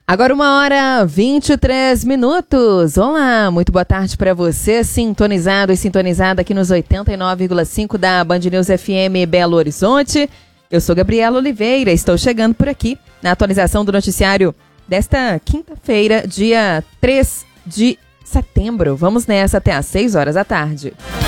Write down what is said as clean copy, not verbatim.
Agora 1h23. Olá, muito boa tarde para você, sintonizado e sintonizada aqui nos 89,5 da Band News FM Belo Horizonte. Eu sou Gabriela Oliveira, estou chegando por aqui na atualização do noticiário desta quinta-feira, dia 3 de setembro. Vamos nessa até às 6 horas da tarde.